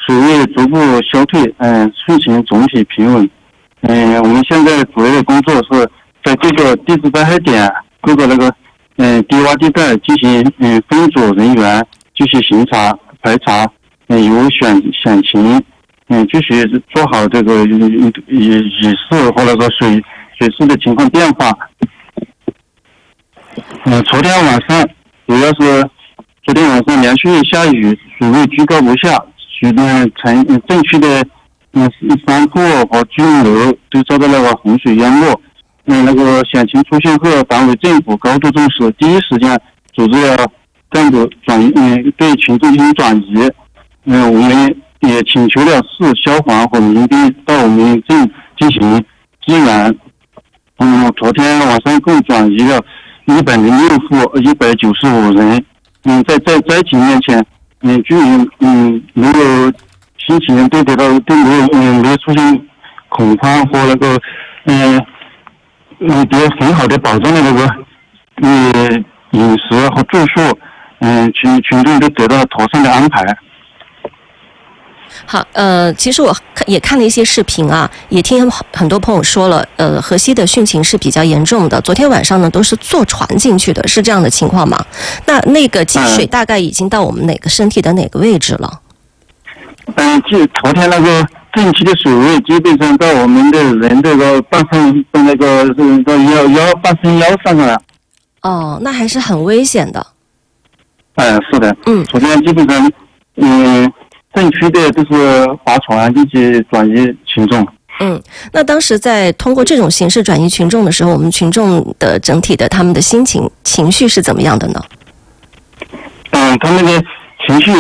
水位逐步消退，汛情总体平稳。我们现在主要的工作是在各个地质灾害点、各个低洼地带进行分组人员继续巡查排查，有选情，继续做好这个雨势或者说水势的情况变化。昨天晚上主要是连续下雨，水位居高不下，许多镇区的商铺和居民楼都遭到洪水淹没。险情出现后，党委政府高度重视，第一时间组织了干部对群众进行转移。我们也请求了市消防和民兵到我们镇进行支援。昨天晚上共转移了106户195人。在灾情面前，居民没有心情都没有出现恐慌或得很好的保障了饮食和住宿，群众都得到妥善的安排。 好，其实我也看了一些视频啊，也听很多朋友说了，河西的汛情是比较严重的。昨天晚上呢，都是坐船进去的，是这样的情况吗？那个积水大概已经到我们哪个身体的哪个位置了？ 昨天镇区的水位基本上到我们的人半身腰上了。 哦，那还是很危险的。 是的。昨天基本上，镇区的都是划船进去转移群众。 那当时在通过这种形式转移群众的时候，我们群众的整体的他们的情绪是怎么样的呢？ 他们的情绪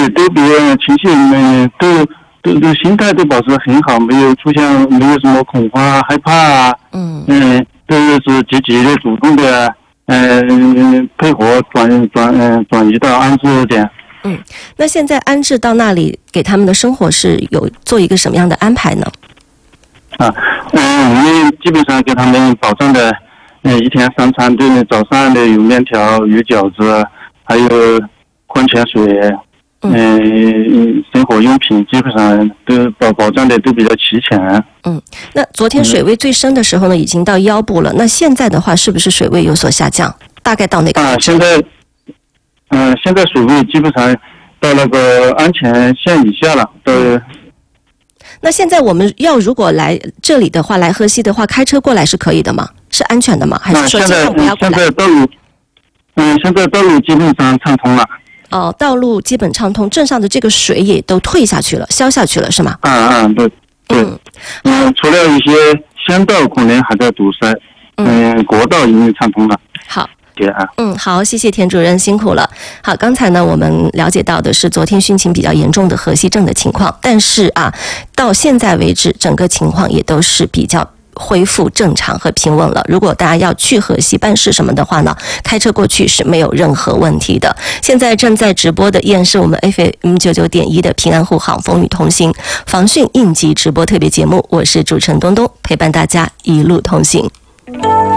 都心态都保持很好，没有什么恐慌啊、害怕啊。都是积极的、主动的，配合转移到安置点。 那现在安置到那里，给他们的生活是有做一个什么样的安排呢？ 我们基本上给他们保障的，一天3餐，对，早上的有面条、有饺子，还有矿泉水，生活用品基本上都保障的都比较齐全。 那昨天水位最深的时候呢，已经到腰部了。那现在的话，是不是水位有所下降？大概到哪个位置？ 现在水位基本上到安全线以下了。 那现在我们如果来这里的话，来河西的话，开车过来是可以的吗？是安全的吗？还是说尽量不要过来？ 现在道路基本上畅通了。 道路基本畅通，镇上的这个水也都退下去了，消下去了，是吗？ 对。除了一些乡道可能还在堵塞，国道已经畅通了。 好。 好， 谢谢田主任，辛苦了。好，刚才呢，我们了解到的是昨天汛情比较严重的河西镇的情况，但是到现在为止，整个情况也都是比较恢复正常和平稳了。如果大家要去河西办事什么的话呢，开车过去是没有任何问题的。现在正在直播的依然是我们 FM99.1 的平安护航风雨同行防汛应急直播特别节目，我是主持人东东，陪伴大家一路同行。